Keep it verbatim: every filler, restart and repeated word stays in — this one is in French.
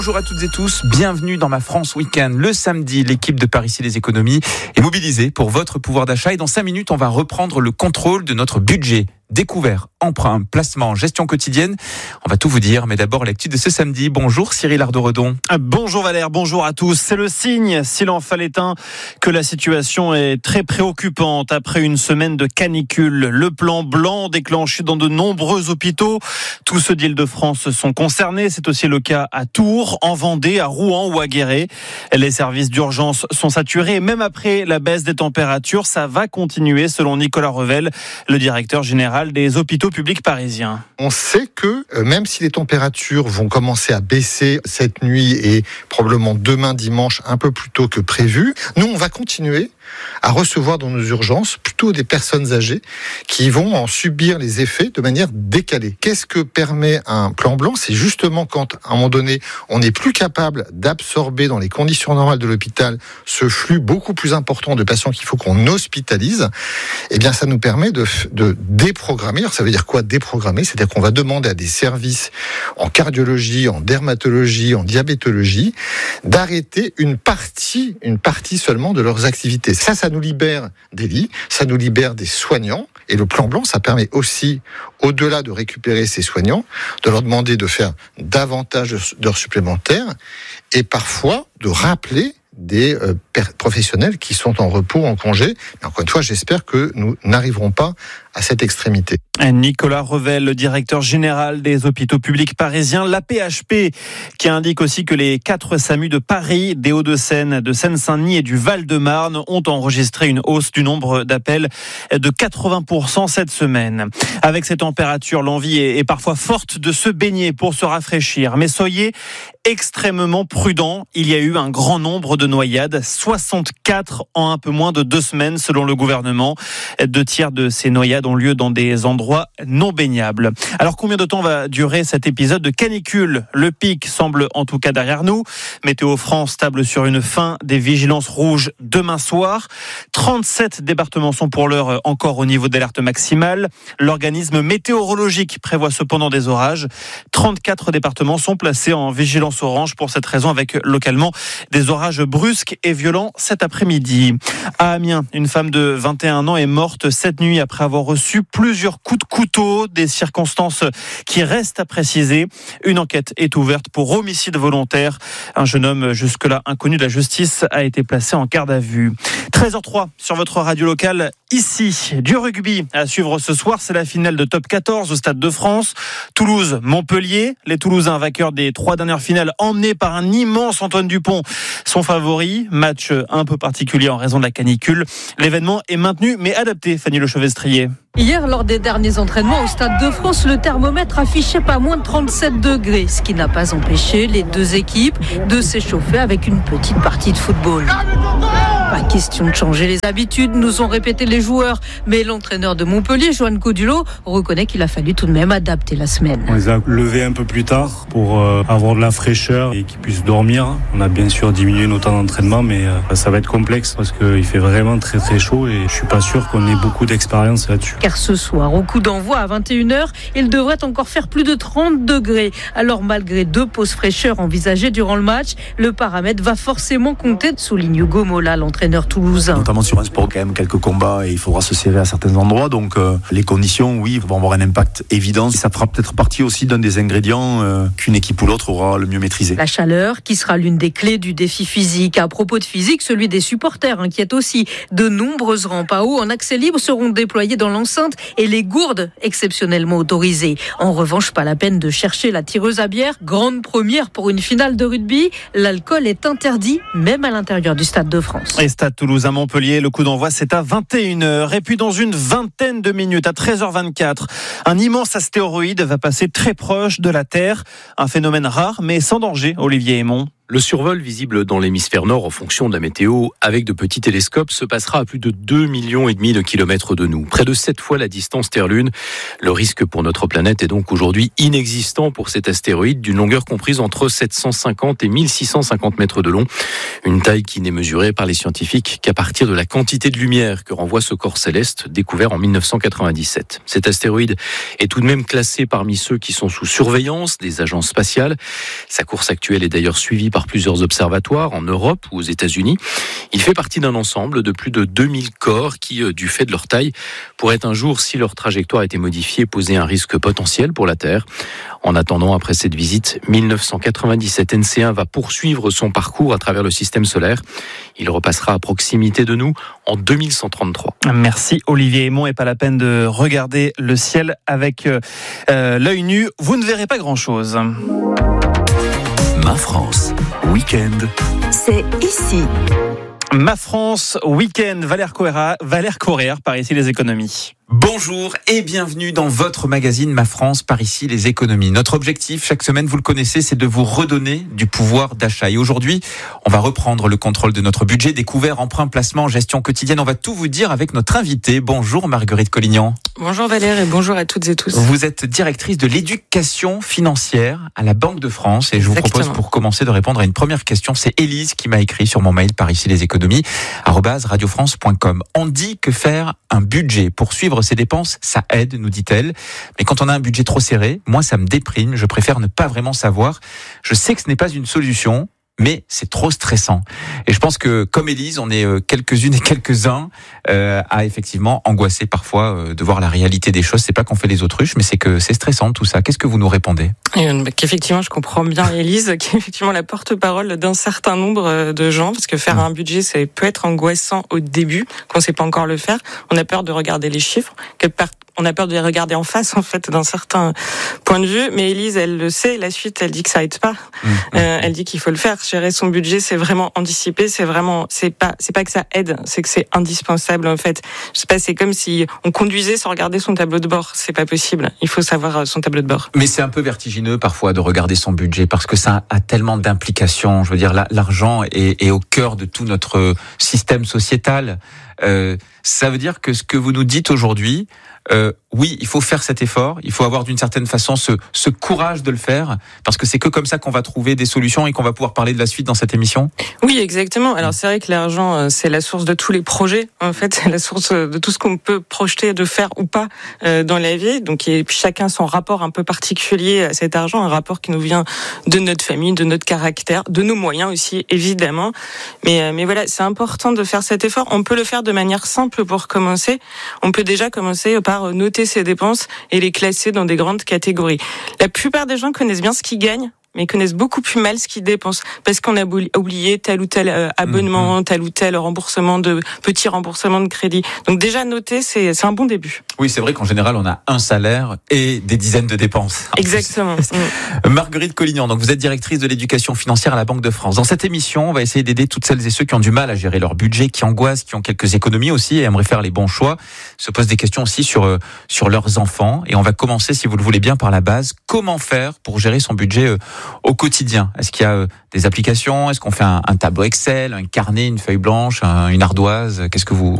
Bonjour à toutes et tous, bienvenue dans ma France Week-end. Le samedi, l'équipe de Par ici les économies est mobilisée pour votre pouvoir d'achat et dans cinq minutes, on va reprendre le contrôle de notre budget. Découvert, emprunt, placement, gestion quotidienne. On va tout vous dire, mais d'abord l'actu de ce samedi. Bonjour Cyril Ardo-Redon. Bonjour Valère, bonjour à tous. C'est le signe, s'il en fallait un, que la situation est très préoccupante après une semaine de canicule. Le plan blanc déclenché dans de nombreux hôpitaux. Tous ceux d'Île-de-France sont concernés. C'est aussi le cas à Tours, en Vendée, à Rouen ou à Guéret. Les services d'urgence sont saturés. Même après la baisse des températures, ça va continuer selon Nicolas Revel, le directeur général des hôpitaux publics parisiens. On sait que euh, même si les températures vont commencer à baisser cette nuit et probablement demain dimanche un peu plus tôt que prévu, nous on va continuer à recevoir dans nos urgences plutôt des personnes âgées qui vont en subir les effets de manière décalée. Qu'est-ce que permet un plan blanc ? C'est justement quand, à un moment donné, on n'est plus capable d'absorber dans les conditions normales de l'hôpital ce flux beaucoup plus important de patients qu'il faut qu'on hospitalise. Eh bien, ça nous permet de, de déprogrammer. Alors, ça veut dire quoi, déprogrammer ? C'est-à-dire qu'on va demander à des services en cardiologie, en dermatologie, en diabétologie, d'arrêter une partie, une partie seulement de leurs activités. Ça, ça nous libère des lits, ça nous libère des soignants. Et le plan blanc, ça permet aussi, au-delà de récupérer ces soignants, de leur demander de faire davantage d'heures supplémentaires et parfois de rappeler des euh, professionnels qui sont en repos, en congé. Mais encore une fois, j'espère que nous n'arriverons pas à cette extrémité. Nicolas Revel, le directeur général des hôpitaux publics parisiens, l'A P H P, qui indique aussi que les quatre SAMU de Paris, des Hauts-de-Seine, de Seine-Saint-Denis et du Val-de-Marne ont enregistré une hausse du nombre d'appels de quatre-vingts pour cent cette semaine. Avec ces températures, l'envie est parfois forte de se baigner pour se rafraîchir. Mais soyez extrêmement prudents. Il y a eu un grand nombre de noyades, soixante-quatre en un peu moins de deux semaines selon le gouvernement. Deux tiers de ces noyades ont lieu dans des endroits non baignables. Alors combien de temps va durer cet épisode de canicule ? Le pic semble en tout cas derrière nous. Météo France table sur une fin des vigilances rouges demain soir. trente-sept départements sont pour l'heure encore au niveau d'alerte maximale. L'organisme météorologique prévoit cependant des orages. trente-quatre départements sont placés en vigilance orange pour cette raison, avec localement des orages brusques et violents cet après-midi. À Amiens, une femme de vingt et un ans est morte cette nuit après avoir reçu plusieurs coups de couteau, des circonstances qui restent à préciser. Une enquête est ouverte pour homicide volontaire. Un jeune homme jusque-là inconnu de la justice a été placé en garde à vue. treize heures zéro trois sur votre radio locale. Ici, du rugby à suivre ce soir, c'est la finale de top quatorze au Stade de France. Toulouse-Montpellier, les Toulousains vainqueurs des trois dernières finales emmenés par un immense Antoine Dupont sont favoris. Match un peu particulier en raison de la canicule. L'événement est maintenu mais adapté, Fanny Lechevestrier. Hier, lors des derniers entraînements au Stade de France, le thermomètre affichait pas moins de trente-sept degrés, ce qui n'a pas empêché les deux équipes de s'échauffer avec une petite partie de football. Pas question de changer les habitudes, nous ont répété les joueurs, mais l'entraîneur de Montpellier, Johan Codulot, reconnaît qu'il a fallu tout de même adapter la semaine. On les a levés un peu plus tard pour euh, avoir de la fraîcheur et qu'ils puissent dormir. On a bien sûr diminué nos temps d'entraînement, mais euh, ça va être complexe parce qu'il fait vraiment très très chaud et je suis pas sûr qu'on ait beaucoup d'expérience là-dessus. Car ce soir, au coup d'envoi à vingt et une heures, il devrait encore faire plus de trente degrés. Alors malgré deux pauses fraîcheurs envisagées durant le match, le paramètre va forcément compter, souligne Hugo Mola, l'entraîneur toulousain. Notamment sur un sport, quand même quelques combats et il faudra se serrer à certains endroits. Donc euh, les conditions, oui, vont avoir un impact évident. Ça fera peut-être partie aussi d'un des ingrédients euh, qu'une équipe ou l'autre aura le mieux maîtrisé. La chaleur qui sera l'une des clés du défi physique. À propos de physique, celui des supporters inquiète aussi. De nombreuses rampes à eau en accès libre seront déployées dans l'enceinte et les gourdes exceptionnellement autorisées. En revanche, pas la peine de chercher la tireuse à bière. Grande première pour une finale de rugby. L'alcool est interdit, même à l'intérieur du Stade de France. Et Stade Toulouse à Montpellier, le coup d'envoi c'est à vingt et une heures. Et puis dans une vingtaine de minutes, à treize heures vingt-quatre, un immense astéroïde va passer très proche de la Terre. Un phénomène rare mais sans danger, Olivier Aymon. Le survol visible dans l'hémisphère nord en fonction de la météo avec de petits télescopes se passera à plus de deux millions et demi de kilomètres de nous. Près de sept fois la distance Terre-Lune. Le risque pour notre planète est donc aujourd'hui inexistant pour cet astéroïde d'une longueur comprise entre sept cent cinquante et mille six cent cinquante mètres de long. Une taille qui n'est mesurée par les scientifiques qu'à partir de la quantité de lumière que renvoie ce corps céleste découvert en mille neuf cent quatre-vingt-dix-sept. Cet astéroïde est tout de même classé parmi ceux qui sont sous surveillance des agences spatiales. Sa course actuelle est d'ailleurs suivie par plusieurs observatoires en Europe ou aux États-Unis. Il fait partie d'un ensemble de plus de deux mille corps qui, du fait de leur taille, pourraient un jour, si leur trajectoire était modifiée, poser un risque potentiel pour la Terre. En attendant, après cette visite, mille neuf cent quatre-vingt-dix-sept N C un va poursuivre son parcours à travers le système solaire. Il repassera à proximité de nous en deux mille cent trente-trois. Merci Olivier Aymon, et pas la peine de regarder le ciel avec euh, l'œil nu. Vous ne verrez pas grand-chose. Ma France, week-end. C'est ici. Ma France, week-end. Valère Correa, Valère Correa, par ici les économies. Bonjour et bienvenue dans votre magazine Ma France, par ici les économies. Notre objectif, chaque semaine, vous le connaissez, c'est de vous redonner du pouvoir d'achat. Et aujourd'hui, on va reprendre le contrôle de notre budget, découvert, emprunt, placement, gestion quotidienne. On va tout vous dire avec notre invitée. Bonjour Marguerite Collignan. Bonjour Valère et bonjour à toutes et tous. Vous êtes directrice de l'éducation financière à la Banque de France. Et je vous Exactement. propose, pour commencer, de répondre à une première question. C'est Élise qui m'a écrit sur mon mail, par ici les économies, arobase radiofrance point com. On dit que faire un budget pour suivre ses dépenses, ça aide, nous dit-elle. Mais quand on a un budget trop serré, moi, ça me déprime. Je préfère ne pas vraiment savoir. Je sais que ce n'est pas une solution, mais c'est trop stressant. Et je pense que, comme Élise, on est quelques-unes et quelques-uns euh, à effectivement angoisser parfois euh, de voir la réalité des choses. C'est pas qu'on fait les autruches, mais c'est que c'est stressant tout ça. Qu'est-ce que vous nous répondez ? Euh, Qu'effectivement, je comprends bien Élise, qui est effectivement la porte-parole d'un certain nombre de gens, parce que faire un budget, ça peut être angoissant au début, qu'on ne sait pas encore le faire. On a peur de regarder les chiffres, que par on a peur de les regarder en face, en fait, d'un certain point de vue. Mais Élise, elle le sait. La suite, elle dit que ça aide pas. Mmh. Euh, elle dit qu'il faut le faire. Gérer son budget, c'est vraiment anticiper. C'est vraiment, c'est pas, c'est pas que ça aide, c'est que c'est indispensable, en fait. Je sais pas, c'est comme si on conduisait sans regarder son tableau de bord. C'est pas possible. Il faut savoir son tableau de bord. Mais c'est un peu vertigineux, parfois, de regarder son budget, parce que ça a tellement d'implications. Je veux dire, l'argent est, est au cœur de tout notre système sociétal. Euh, ça veut dire que ce que vous nous dites aujourd'hui, Euh, oui, il faut faire cet effort, il faut avoir d'une certaine façon ce, ce courage de le faire, parce que c'est que comme ça qu'on va trouver des solutions et qu'on va pouvoir parler de la suite dans cette émission. Oui, exactement. Alors c'est vrai que l'argent, c'est la source de tous les projets, en fait, c'est la source de tout ce qu'on peut projeter de faire ou pas euh, dans la vie. Donc, et puis chacun son rapport un peu particulier à cet argent, un rapport qui nous vient de notre famille, de notre caractère, de nos moyens aussi, évidemment. Mais, euh, mais voilà, c'est important de faire cet effort. On peut le faire de manière simple pour commencer. On peut déjà commencer par noter ses dépenses et les classer dans des grandes catégories. La plupart des gens connaissent bien ce qu'ils gagnent, mais connaissent beaucoup plus mal ce qu'ils dépensent, parce qu'on a oublié tel ou tel abonnement, mmh. tel ou tel remboursement de petits remboursements de crédit. Donc déjà noter, c'est c'est un bon début. Oui, c'est vrai qu'en général, on a un salaire et des dizaines de dépenses. Exactement. Mmh. Marguerite Collignan, donc vous êtes directrice de l'éducation financière à la Banque de France. Dans cette émission, on va essayer d'aider toutes celles et ceux qui ont du mal à gérer leur budget, qui angoissent, qui ont quelques économies aussi et aimeraient faire les bons choix, se posent des questions aussi sur euh, sur leurs enfants. Et on va commencer, si vous le voulez bien, par la base. Comment faire pour gérer son budget euh, au quotidien? Est-ce qu'il y a euh, des applications? Est-ce qu'on fait un, un tableau Excel, un carnet, une feuille blanche, un, une ardoise? Qu'est-ce que vous,